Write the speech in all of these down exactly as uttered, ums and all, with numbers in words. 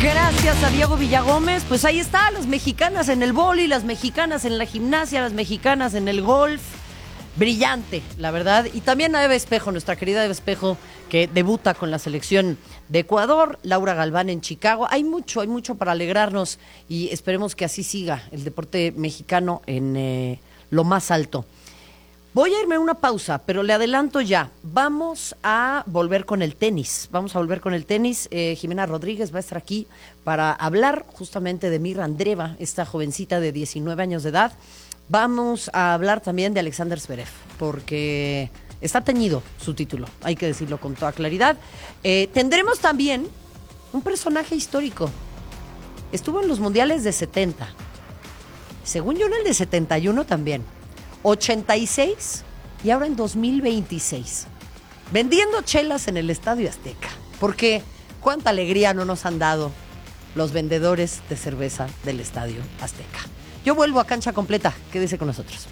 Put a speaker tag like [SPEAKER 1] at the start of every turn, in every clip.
[SPEAKER 1] Gracias a Diego Villagómez. Pues ahí está, las mexicanas en el vóley, las mexicanas en la gimnasia, las mexicanas en el golf. Brillante, la verdad. Y también a Eva Espejo, nuestra querida Eva Espejo, que debuta con la selección de Ecuador. Laura Galván en Chicago. Hay mucho, hay mucho para alegrarnos y esperemos que así siga el deporte mexicano en eh, lo más alto. Voy a irme a una pausa, pero le adelanto ya. Vamos a volver con el tenis. Vamos a volver con el tenis. Eh, Jimena Rodríguez va a estar aquí para hablar justamente de Mirra Andreeva, esta jovencita de diecinueve años de edad. Vamos a hablar también de Alexander Zverev, porque está teñido su título, hay que decirlo con toda claridad. Eh, tendremos también un personaje histórico. Estuvo en los mundiales de setenta. Según yo, en el de setenta y uno también. ochenta y seis y ahora en dos mil veintiséis. Vendiendo chelas en el Estadio Azteca. Porque cuánta alegría no nos han dado los vendedores de cerveza del Estadio Azteca. Yo vuelvo a Cancha Completa. Quédese con nosotros.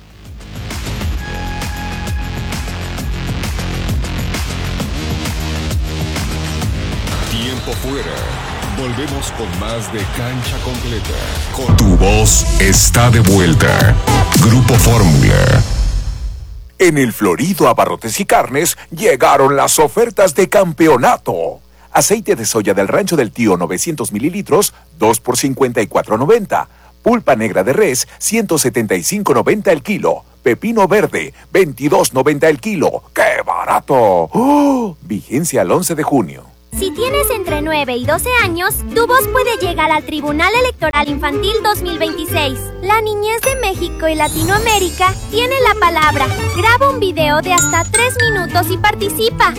[SPEAKER 2] Tiempo fuera. Volvemos con más de Cancha Completa. Con tu voz está de vuelta. Grupo Fórmula.
[SPEAKER 3] En el Florido Abarrotes y Carnes llegaron las ofertas de campeonato. Aceite de soya del Rancho del Tío novecientos mililitros, dos por cincuenta y cuatro noventa. Pulpa negra de res, ciento setenta y cinco noventa el kilo. Pepino verde, veintidós noventa el kilo. ¡Qué barato! ¡Oh! Vigencia al once de junio.
[SPEAKER 4] Si tienes entre nueve y doce años, tu voz puede llegar al Tribunal Electoral Infantil dos mil veintiséis. La niñez de México y Latinoamérica tiene la palabra. Graba un video de hasta tres minutos y participa.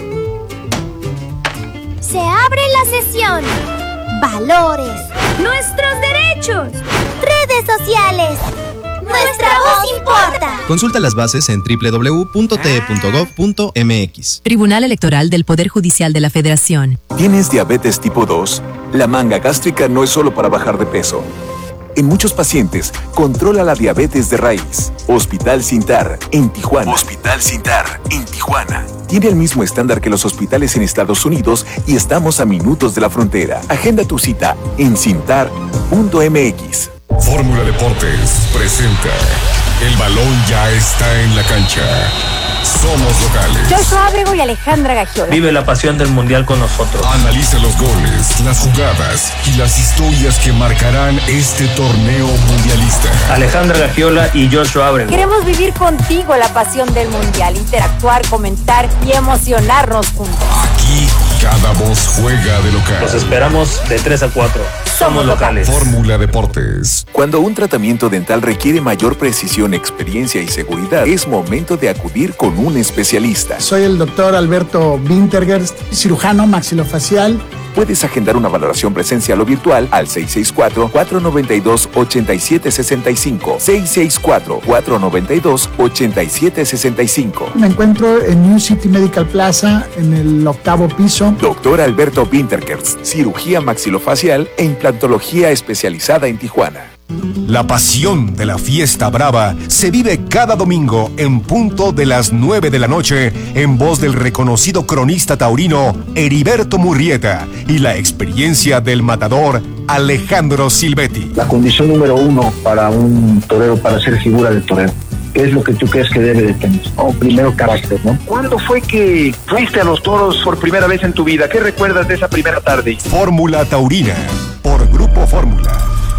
[SPEAKER 4] Se abre la sesión. Valores. Nuestros derechos. Redes sociales. Nuestra voz importa.
[SPEAKER 5] Consulta las bases en doble u doble u doble u punto t e punto gov punto m x.
[SPEAKER 6] Tribunal Electoral del Poder Judicial de la Federación.
[SPEAKER 3] ¿Tienes diabetes tipo dos? La manga gástrica no es solo para bajar de peso. En muchos pacientes, controla la diabetes de raíz. Hospital Sintar, en Tijuana. Hospital Sintar, en Tijuana. Tiene el mismo estándar que los hospitales en Estados Unidos y estamos a minutos de la frontera. Agenda tu cita en cintar punto m x.
[SPEAKER 2] Fórmula Deportes presenta El balón ya está en la cancha. Somos locales.
[SPEAKER 7] Joshua Ábrego y Alejandra Gagiola.
[SPEAKER 8] Vive la pasión del mundial con nosotros.
[SPEAKER 2] Analiza los goles, las jugadas y las historias que marcarán este torneo mundialista.
[SPEAKER 8] Alejandra Gagiola y Joshua Ábrego.
[SPEAKER 7] Queremos vivir contigo la pasión del mundial, interactuar, comentar y emocionarnos juntos.
[SPEAKER 2] Aquí cada voz juega de local.
[SPEAKER 8] Los esperamos de tres a cuatro. Somos locales.
[SPEAKER 2] Fórmula Deportes.
[SPEAKER 3] Cuando un tratamiento dental requiere mayor precisión, experiencia y seguridad, es momento de acudir con un especialista.
[SPEAKER 9] Soy el doctor Alberto Wintergerst, cirujano maxilofacial.
[SPEAKER 3] Puedes agendar una valoración presencial o virtual al seis seis cuatro, cuatro nueve dos, ocho siete seis cinco. seis seis cuatro, cuatro nueve dos, ocho siete seis cinco.
[SPEAKER 9] Me encuentro en New City Medical Plaza, en el octavo piso.
[SPEAKER 3] Doctor Alberto Wintergerst, cirugía maxilofacial e implantología especializada en Tijuana.
[SPEAKER 2] La pasión de la fiesta brava se vive cada domingo en punto de las nueve de la noche en voz del reconocido cronista taurino Heriberto Murrieta y la experiencia del matador Alejandro Silvetti.
[SPEAKER 10] La condición número uno para un torero, para ser figura de torero, ¿qué es lo que tú crees que debe de tener? Oh, primero, carácter, ¿no?
[SPEAKER 11] ¿Cuándo fue que fuiste a los toros por primera vez en tu vida? ¿Qué recuerdas de esa primera tarde?
[SPEAKER 2] Fórmula Taurina, por Grupo Fórmula.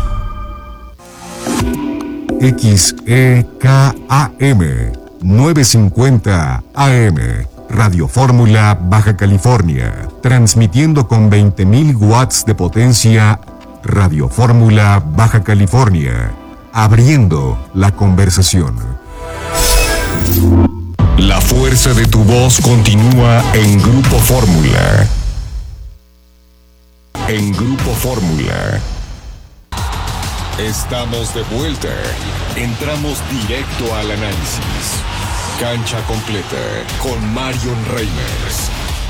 [SPEAKER 2] X E K A M novecientos cincuenta A M Radio Fórmula Baja California, transmitiendo con veinte mil watts de potencia. Radio Fórmula Baja California, abriendo la conversación. La fuerza de tu voz continúa en Grupo Fórmula. En Grupo Fórmula. Estamos de vuelta. Entramos directo al análisis. Cancha Completa con Marion Reimers.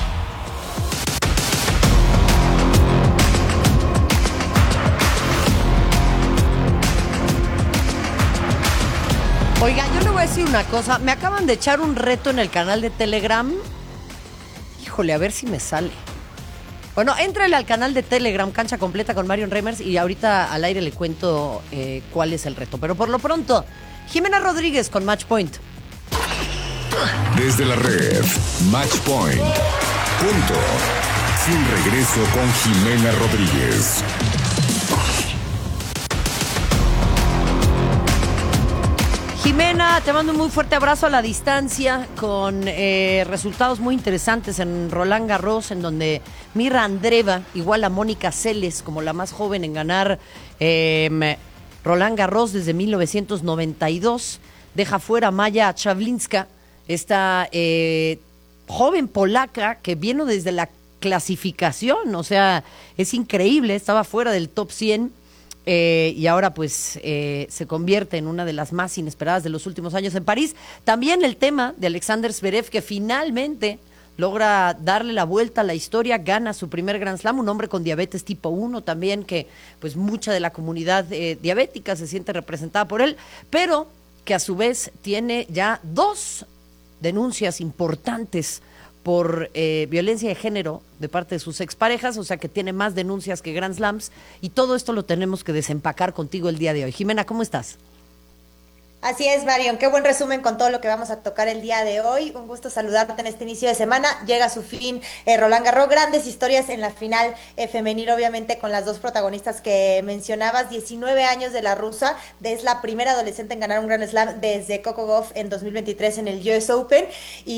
[SPEAKER 1] Oiga, yo le voy a decir una cosa. Me acaban de echar un reto en el canal de Telegram. Híjole, a ver si me sale. Bueno, éntrale al canal de Telegram, Cancha Completa con Marion Reimers, y ahorita al aire le cuento eh, cuál es el reto. Pero por lo pronto, Jimena Rodríguez con Match Point.
[SPEAKER 2] Desde la red, Match Point. Punto. Sin regreso con Jimena Rodríguez.
[SPEAKER 1] Jimena, te mando un muy fuerte abrazo a la distancia con eh, resultados muy interesantes en Roland Garros, en donde Mirra Andreeva, igual a Mónica Seles, como la más joven en ganar eh, Roland Garros desde mil novecientos noventa y dos, deja fuera a Maja Czawlinska, esta eh, joven polaca que vino desde la clasificación, o sea, es increíble, estaba fuera del top cien. Eh, y ahora pues eh, se convierte en una de las más inesperadas de los últimos años en París. También el tema de Alexander Zverev, que finalmente logra darle la vuelta a la historia, gana su primer Grand Slam, un hombre con diabetes tipo uno también, que pues mucha de la comunidad eh, diabética se siente representada por él, pero que a su vez tiene ya dos denuncias importantes por eh, violencia de género de parte de sus exparejas, o sea que tiene más denuncias que Grand Slams, y todo esto lo tenemos que desempacar contigo el día de hoy. Jimena, ¿cómo estás?
[SPEAKER 12] Así es, Marion, qué buen resumen con todo lo que vamos a tocar el día de hoy. Un gusto saludarte en este inicio de semana. Llega a su fin eh, Roland Garros, grandes historias en la final eh, femenil, obviamente con las dos protagonistas que mencionabas. diecinueve años de la rusa, es la primera adolescente en ganar un Grand Slam desde Coco Gauff en dos mil veintitrés en el U S Open.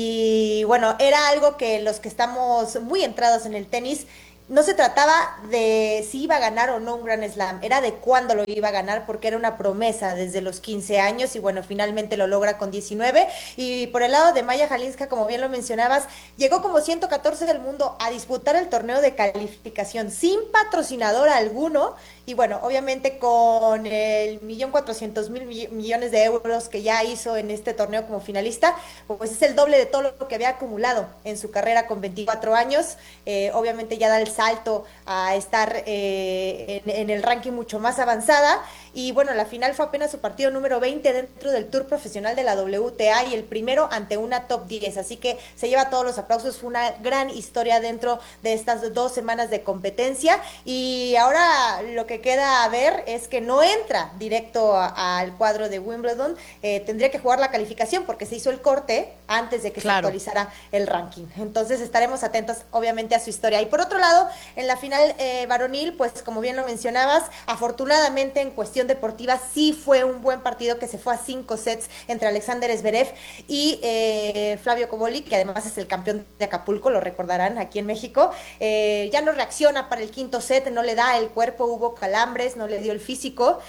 [SPEAKER 12] Y bueno, era algo que los que estamos muy entrados en el tenis, no se trataba de si iba a ganar o no un Grand Slam, era de cuándo lo iba a ganar, porque era una promesa desde los quince años, y bueno, finalmente lo logra con diecinueve. Y por el lado de Maja Czawlinska, como bien lo mencionabas, llegó como ciento catorce del mundo a disputar el torneo de calificación sin patrocinador alguno, y bueno, obviamente con el millón cuatrocientos mil millones de euros que ya hizo en este torneo como finalista, pues es el doble de todo lo que había acumulado en su carrera con veinticuatro años. Eh, obviamente ya da el salto a estar eh, en, en el ranking mucho más avanzada, y bueno, la final fue apenas su partido número veinte dentro del Tour Profesional de la W T A, y el primero ante una top diez, así que se lleva todos los aplausos. Fue una gran historia dentro de estas dos semanas de competencia, y ahora lo que queda a ver es que no entra directo a, al cuadro de Wimbledon, eh, tendría que jugar la calificación porque se hizo el corte antes de que claro. se actualizara el ranking, entonces estaremos atentos obviamente a su historia. Y por otro lado, en la final eh, varonil, pues como bien lo mencionabas, afortunadamente en cuestión deportiva sí fue un buen partido que se fue a cinco sets entre Alexander Zverev y eh, Flavio Cobolli, que además es el campeón de Acapulco, lo recordarán aquí en México. Eh, ya no reacciona para el quinto set, no le da el cuerpo, hubo calambres, no le dio el físico,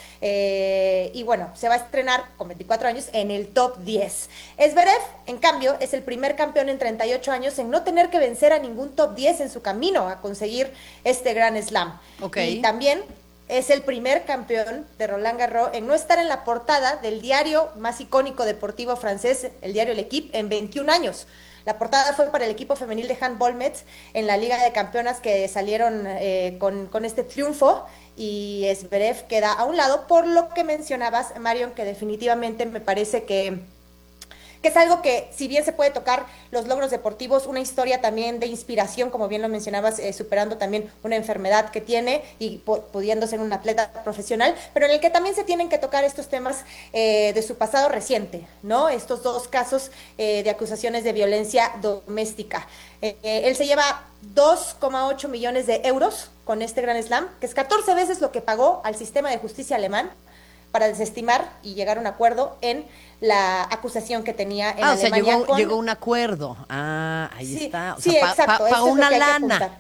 [SPEAKER 12] eh, y bueno, se va a estrenar con veinticuatro años en el top diez. Zverev, en cambio, es el primer campeón en treinta y ocho años en no tener que vencer a ningún top diez en su camino a conseguir este Grand Slam. Okay. Y también es el primer campeón de Roland Garros en no estar en la portada del diario más icónico deportivo francés, el diario L'Équipe, en veintiún años. La portada fue para el equipo femenil de handball Metz en la Liga de Campeonas, que salieron eh, con, con este triunfo, y Zverev queda a un lado, por lo que mencionabas, Marion, que definitivamente me parece que que es algo que, si bien se puede tocar los logros deportivos, una historia también de inspiración, como bien lo mencionabas, eh, superando también una enfermedad que tiene y po- pudiendo ser un atleta profesional, pero en el que también se tienen que tocar estos temas eh, de su pasado reciente, ¿no? Estos dos casos eh, de acusaciones de violencia doméstica. Eh, eh, él se lleva dos coma ocho millones de euros con este Grand Slam, que es catorce veces lo que pagó al sistema de justicia alemán para desestimar y llegar a un acuerdo en la acusación que tenía en
[SPEAKER 1] ah,
[SPEAKER 12] Alemania.
[SPEAKER 1] O sea, llegó,
[SPEAKER 12] con...
[SPEAKER 1] llegó un acuerdo. Ah, ahí
[SPEAKER 12] sí,
[SPEAKER 1] está. O
[SPEAKER 12] sí,
[SPEAKER 1] sea, pa,
[SPEAKER 12] exacto.
[SPEAKER 1] Pa, pagó una lana.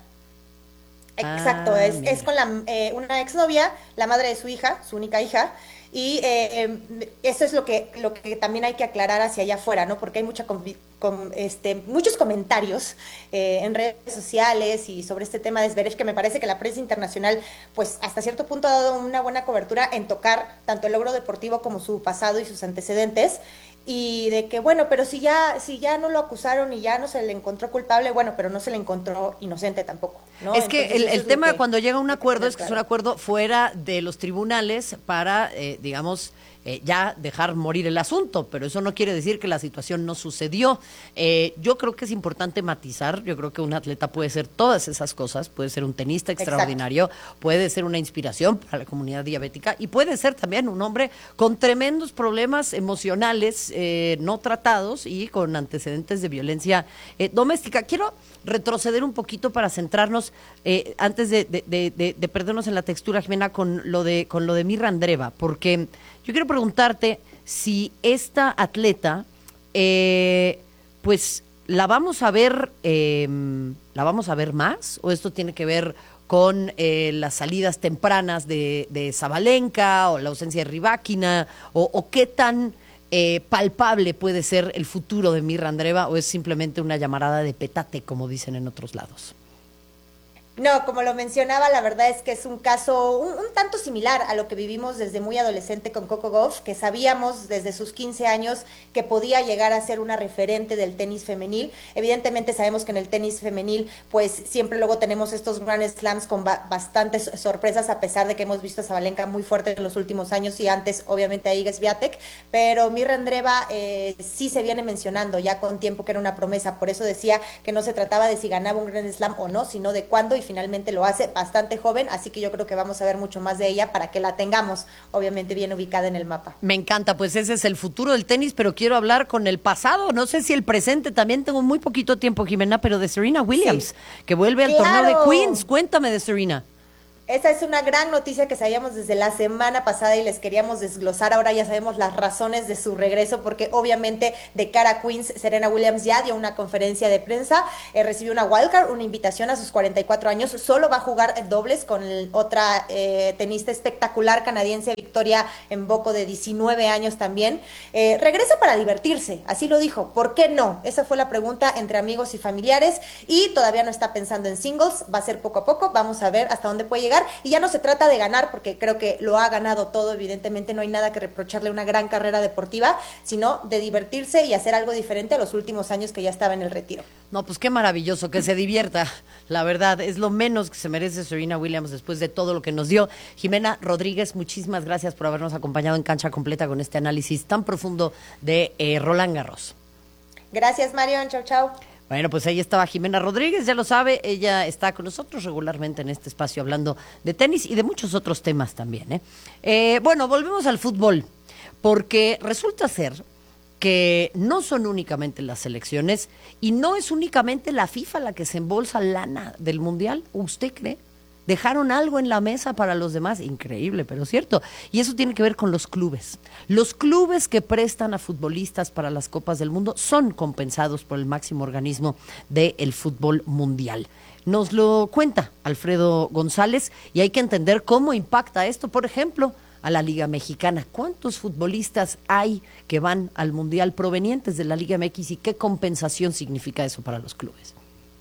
[SPEAKER 12] Exacto,
[SPEAKER 1] ah,
[SPEAKER 12] es, es con la, eh, una exnovia, la madre de su hija, su única hija, y eh, eh, eso es lo que lo que también hay que aclarar hacia allá afuera, ¿no? Porque hay mucha com, com, este, muchos comentarios eh, en redes sociales y sobre este tema de Zverev, que me parece que la prensa internacional, pues hasta cierto punto ha dado una buena cobertura en tocar tanto el logro deportivo como su pasado y sus antecedentes. y de que, bueno, pero si ya, si ya no lo acusaron y ya no se le encontró culpable, bueno, pero no se le encontró inocente tampoco, ¿no?
[SPEAKER 1] Es que
[SPEAKER 12] Entonces,
[SPEAKER 1] el, el
[SPEAKER 12] es
[SPEAKER 1] tema
[SPEAKER 12] que,
[SPEAKER 1] cuando llega a un acuerdo es que
[SPEAKER 12] claro.
[SPEAKER 1] es un acuerdo fuera de los tribunales para, eh, digamos, eh, ya dejar morir el asunto, pero eso no quiere decir que la situación no sucedió. Eh, yo creo que es importante matizar, yo creo que un atleta puede ser todas esas cosas, puede ser un tenista extraordinario, Exacto. puede ser una inspiración para la comunidad diabética y puede ser también un hombre con tremendos problemas emocionales eh, no tratados y con antecedentes de violencia eh, doméstica. Quiero retroceder un poquito para centrarnos, eh, antes de, de, de, de, de perdernos en la textura, Jimena, con lo de, con lo de Mirra Andreeva, porque yo quiero preguntarte si esta atleta, eh, pues, la vamos a ver, eh, la vamos a ver más, o esto tiene que ver con eh, las salidas tempranas de, de Sabalenka o la ausencia de Rybakina, o, o qué tan eh, palpable puede ser el futuro de Mirra Andreeva, o es simplemente una llamarada de petate, como dicen en otros lados.
[SPEAKER 12] No, como lo mencionaba, la verdad es que es un caso un, un tanto similar a lo que vivimos desde muy adolescente con Coco Gauff, que sabíamos desde sus quince años que podía llegar a ser una referente del tenis femenil. Evidentemente sabemos que en el tenis femenil pues siempre luego tenemos estos Grand Slams con ba bastantes sorpresas, a pesar de que hemos visto a Sabalenka muy fuerte en los últimos años y antes obviamente a Iga Swiatek, pero Mirra Andreeva eh, sí se viene mencionando ya con tiempo que era una promesa, por eso decía que no se trataba de si ganaba un Grand Slam o no, sino de cuándo, y finalmente lo hace, bastante joven, así que yo creo que vamos a ver mucho más de ella para que la tengamos obviamente bien ubicada en el mapa.
[SPEAKER 1] Me encanta, pues ese es el futuro del tenis, pero quiero hablar con el pasado, no sé si el presente, también tengo muy poquito tiempo, Jimena, pero de Serena Williams, sí. que vuelve al
[SPEAKER 12] ¡Claro!
[SPEAKER 1] torneo de Queens. Cuéntame de Serena.
[SPEAKER 12] Esa es una gran noticia que sabíamos desde la semana pasada y les queríamos desglosar. Ahora ya sabemos las razones de su regreso, porque obviamente de cara a Queens, Serena Williams ya dio una conferencia de prensa, eh, recibió una wildcard, una invitación a sus cuarenta y cuatro años, solo va a jugar dobles con el, otra eh, tenista espectacular canadiense, Victoria Mboko, de diecinueve años también. Eh, regresa para divertirse, así lo dijo. ¿Por qué no? Esa fue la pregunta entre amigos y familiares, y todavía no está pensando en singles, va a ser poco a poco, vamos a ver hasta dónde puede llegar. Y ya no se trata de ganar, porque creo que lo ha ganado todo, evidentemente no hay nada que reprocharle, una gran carrera deportiva, sino de divertirse y hacer algo diferente a los últimos años que ya estaba en el retiro.
[SPEAKER 1] No, pues qué maravilloso, que se divierta, la verdad, es lo menos que se merece Serena Williams después de todo lo que nos dio. Jimena Rodríguez, muchísimas gracias por habernos acompañado en Cancha Completa con este análisis tan profundo de eh, Roland Garros.
[SPEAKER 12] Gracias, Marion, chau, chau.
[SPEAKER 1] Bueno, pues ahí estaba Jimena Rodríguez, ya lo sabe, ella está con nosotros regularmente en este espacio hablando de tenis y de muchos otros temas también. ¿eh? Eh, bueno, volvemos al fútbol, porque resulta ser que no son únicamente las selecciones y no es únicamente la FIFA la que se embolsa lana del Mundial, ¿usted cree? Dejaron algo en la mesa para los demás, increíble, pero cierto. Y eso tiene que ver con los clubes. Los clubes que prestan a futbolistas para las Copas del Mundo son compensados por el máximo organismo del fútbol mundial. Nos lo cuenta Alfredo González y hay que entender cómo impacta esto, por ejemplo, a la Liga Mexicana. ¿Cuántos futbolistas hay que van al Mundial provenientes de la Liga M X y qué compensación significa eso para los clubes?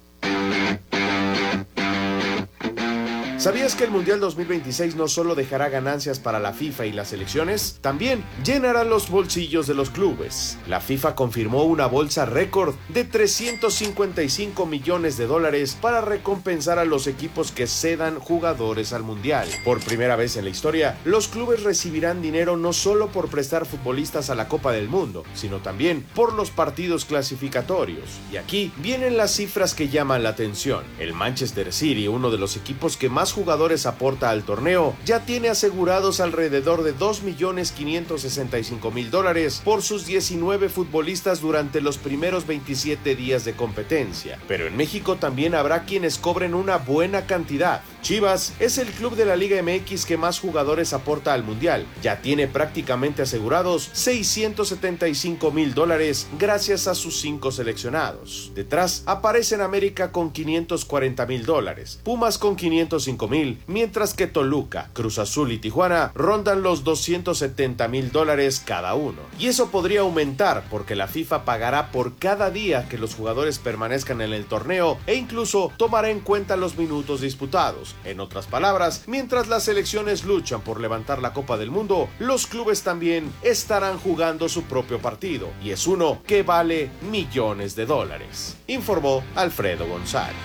[SPEAKER 13] ¿Sabías que el Mundial dos mil veintiséis no solo dejará ganancias para la FIFA y las selecciones? También llenará los bolsillos de los clubes. La FIFA confirmó una bolsa récord de trescientos cincuenta y cinco millones de dólares para recompensar a los equipos que cedan jugadores al Mundial. Por primera vez en la historia, los clubes recibirán dinero no solo por prestar futbolistas a la Copa del Mundo, sino también por los partidos clasificatorios. Y aquí vienen las cifras que llaman la atención. El Manchester City, uno de los equipos que más jugadores aporta al torneo, ya tiene asegurados alrededor de dos millones quinientos sesenta y cinco mil dólares por sus diecinueve futbolistas durante los primeros veintisiete días de competencia. Pero en México también habrá quienes cobren una buena cantidad. Chivas es el club de la Liga M X que más jugadores aporta al Mundial. Ya tiene prácticamente asegurados seiscientos setenta y cinco mil dólares gracias a sus cinco seleccionados. Detrás aparecen América con quinientos cuarenta mil dólares, Pumas con quinientos cinco cinco mil, mientras que Toluca, Cruz Azul y Tijuana rondan los doscientos setenta mil dólares cada uno. Y eso podría aumentar porque la FIFA pagará por cada día que los jugadores permanezcan en el torneo e incluso tomará en cuenta los minutos disputados. En otras palabras, mientras las selecciones luchan por levantar la Copa del Mundo, los clubes también estarán jugando su propio partido, y es uno que vale millones de dólares, informó Alfredo González.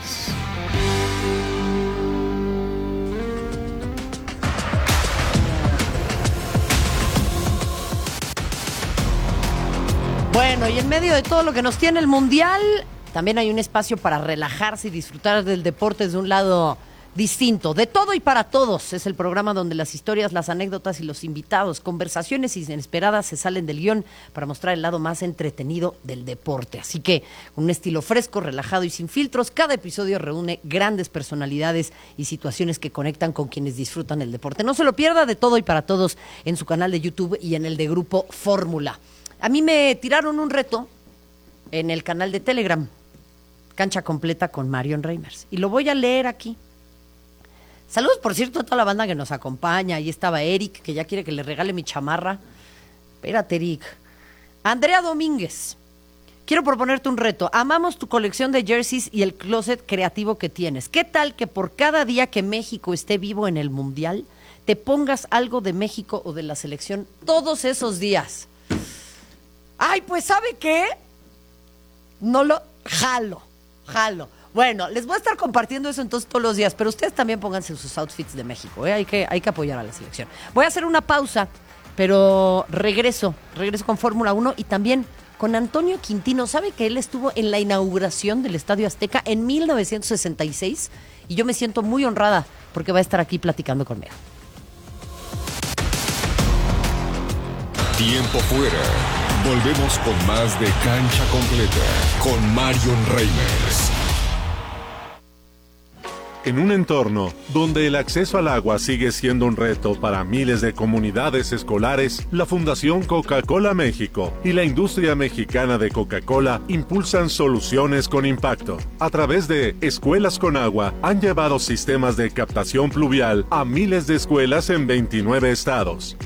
[SPEAKER 1] Bueno, y en medio de todo lo que nos tiene el Mundial, también hay un espacio para relajarse y disfrutar del deporte desde un lado distinto. De todo y para todos es el programa donde las historias, las anécdotas y los invitados, conversaciones inesperadas se salen del guión para mostrar el lado más entretenido del deporte. Así que, con un estilo fresco, relajado y sin filtros, cada episodio reúne grandes personalidades y situaciones que conectan con quienes disfrutan el deporte. No se lo pierda, De todo y para todos, en su canal de YouTube y en el de Grupo Fórmula. A mí me tiraron un reto en el canal de Telegram, Cancha Completa con Marion Reimers, y lo voy a leer aquí. Saludos, por cierto, a toda la banda que nos acompaña. Ahí estaba Eric, que ya quiere que le regale mi chamarra. Espérate, Eric. Andrea Domínguez, quiero proponerte un reto. Amamos tu colección de jerseys y el closet creativo que tienes. ¿Qué tal que por cada día que México esté vivo en el Mundial, te pongas algo de México o de la selección todos esos días? Ay, pues, ¿sabe qué? No lo... Jalo, jalo. Bueno, les voy a estar compartiendo eso entonces todos los días, pero ustedes también pónganse sus outfits de México, ¿eh? Hay que, hay que apoyar a la selección. Voy a hacer una pausa, pero regreso, regreso con Fórmula uno y también con Antonio Quintino. ¿Sabe que él estuvo en la inauguración del Estadio Azteca en mil novecientos sesenta y seis? Y yo me siento muy honrada porque va a estar aquí platicando conmigo.
[SPEAKER 2] Tiempo fuera. Volvemos con más de Cancha Completa con Marion Reimers.
[SPEAKER 14] En un entorno donde el acceso al agua sigue siendo un reto para miles de comunidades escolares, la Fundación Coca-Cola México y la industria mexicana de Coca-Cola impulsan soluciones con impacto. A través de Escuelas con Agua, han llevado sistemas de captación pluvial a miles de escuelas en veintinueve estados.